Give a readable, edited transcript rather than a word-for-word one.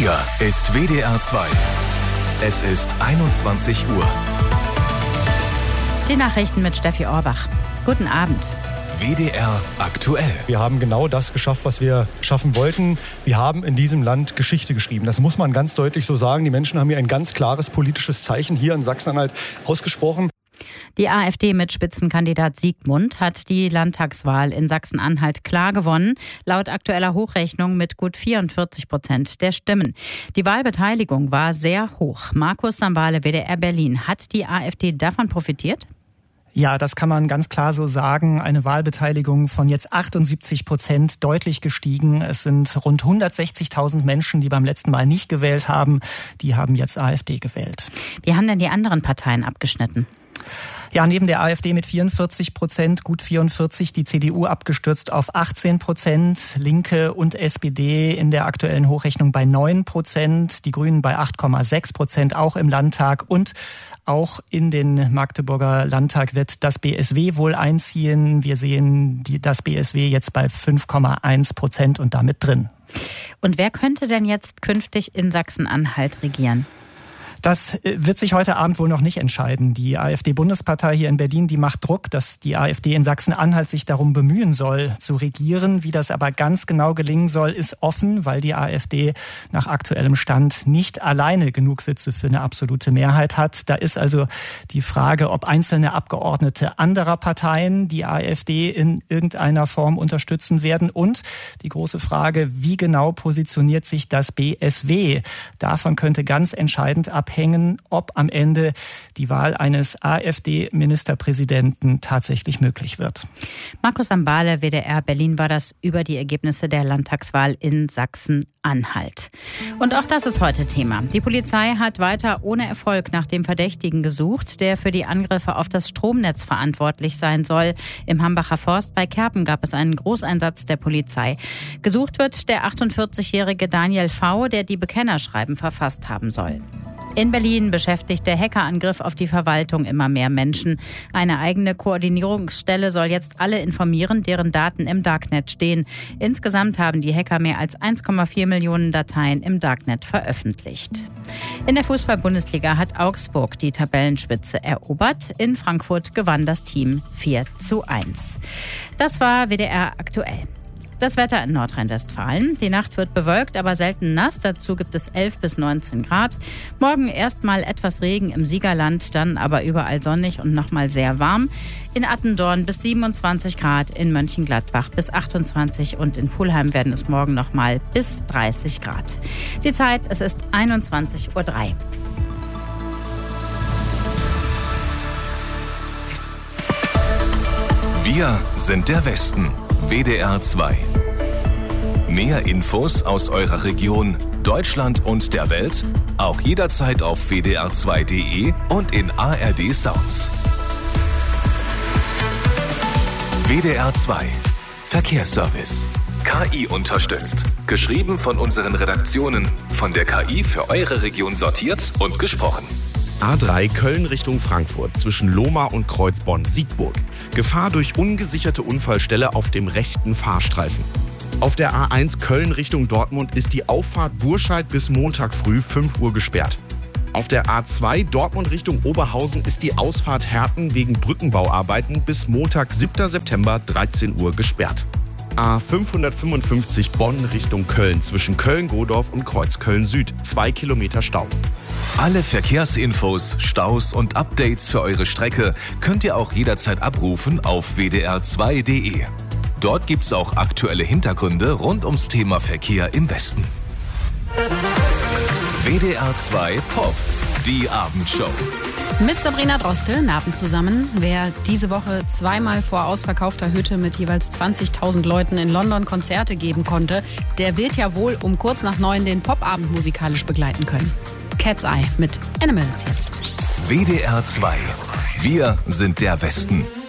Hier ist WDR 2. Es ist 21 Uhr. Die Nachrichten mit Steffi Orbach. Guten Abend. WDR aktuell. Wir haben genau das geschafft, was wir schaffen wollten. Wir haben in diesem Land Geschichte geschrieben. Das muss man ganz deutlich so sagen. Die Menschen haben hier ein ganz klares politisches Zeichen hier in Sachsen-Anhalt ausgesprochen. Die AfD mit Spitzenkandidat Siegmund hat die Landtagswahl in Sachsen-Anhalt klar gewonnen, laut aktueller Hochrechnung mit gut 44% der Stimmen. Die Wahlbeteiligung war sehr hoch. Markus Sambale, WDR Berlin. Hat die AfD davon profitiert? Ja, das kann man ganz klar so sagen. Eine Wahlbeteiligung von jetzt 78%, deutlich gestiegen. Es sind rund 160.000 Menschen, die beim letzten Mal nicht gewählt haben. Die haben jetzt AfD gewählt. Wie haben denn die anderen Parteien abgeschnitten? Ja, neben der AfD mit 44%, gut 44%, die CDU abgestürzt auf 18%, Linke und SPD in der aktuellen Hochrechnung bei 9%, die Grünen bei 8,6%, auch im Landtag und auch in den Magdeburger Landtag wird das BSW wohl einziehen. Wir sehen das BSW jetzt bei 5,1% und damit drin. Und wer könnte denn jetzt künftig in Sachsen-Anhalt regieren? Das wird sich heute Abend wohl noch nicht entscheiden. Die AfD-Bundespartei hier in Berlin, die macht Druck, dass die AfD in Sachsen-Anhalt sich darum bemühen soll, zu regieren. Wie das aber ganz genau gelingen soll, ist offen, weil die AfD nach aktuellem Stand nicht alleine genug Sitze für eine absolute Mehrheit hat. Da ist also die Frage, ob einzelne Abgeordnete anderer Parteien die AfD in irgendeiner Form unterstützen werden. Und die große Frage, wie genau positioniert sich das BSW? Davon könnte ganz entscheidend abhängen, ob am Ende die Wahl eines AfD-Ministerpräsidenten tatsächlich möglich wird. Markus Sambale, WDR Berlin, war das über die Ergebnisse der Landtagswahl in Sachsen-Anhalt. Und auch das ist heute Thema. Die Polizei hat weiter ohne Erfolg nach dem Verdächtigen gesucht, der für die Angriffe auf das Stromnetz verantwortlich sein soll. Im Hambacher Forst bei Kerpen gab es einen Großeinsatz der Polizei. Gesucht wird der 48-jährige Daniel V., der die Bekennerschreiben verfasst haben soll. In Berlin beschäftigt der Hackerangriff auf die Verwaltung immer mehr Menschen. Eine eigene Koordinierungsstelle soll jetzt alle informieren, deren Daten im Darknet stehen. Insgesamt haben die Hacker mehr als 1,4 Millionen Dateien im Darknet veröffentlicht. In der Fußball-Bundesliga hat Augsburg die Tabellenspitze erobert. In Frankfurt gewann das Team 4:1. Das war WDR aktuell. Das Wetter in Nordrhein-Westfalen. Die Nacht wird bewölkt, aber selten nass. Dazu gibt es 11 bis 19 Grad. Morgen erstmal etwas Regen im Siegerland, dann aber überall sonnig und nochmal sehr warm. In Attendorn bis 27 Grad, in Mönchengladbach bis 28 und in Pulheim werden es morgen nochmal bis 30 Grad. Die Zeit, es ist 21:03 Uhr. Wir sind der Westen. WDR 2. Mehr Infos aus eurer Region, Deutschland und der Welt, auch jederzeit auf wdr2.de und in ARD Sounds. WDR 2. Verkehrsservice. KI unterstützt. Geschrieben von unseren Redaktionen. Von der KI für eure Region sortiert und gesprochen. A3 Köln Richtung Frankfurt zwischen Lohmar und Kreuzborn-Siegburg. Gefahr durch ungesicherte Unfallstelle auf dem rechten Fahrstreifen. Auf der A1 Köln Richtung Dortmund ist die Auffahrt Burscheid bis Montag früh 5 Uhr gesperrt. Auf der A2 Dortmund Richtung Oberhausen ist die Ausfahrt Herten wegen Brückenbauarbeiten bis Montag 7. September 13 Uhr gesperrt. A555 Bonn Richtung Köln zwischen Köln-Godorf und Kreuzköln-Süd. 2 Kilometer Stau. Alle Verkehrsinfos, Staus und Updates für eure Strecke könnt ihr auch jederzeit abrufen auf wdr2.de. Dort gibt's auch aktuelle Hintergründe rund ums Thema Verkehr im Westen. WDR 2 Pop, die Abendshow. Mit Sabrina Droste, Abend zusammen. Wer diese Woche zweimal vor ausverkaufter Hütte mit jeweils 20.000 Leuten in London Konzerte geben konnte, der wird ja wohl um kurz nach 9 den Popabend musikalisch begleiten können. Cat's Eye mit Animals jetzt. WDR 2. Wir sind der Westen.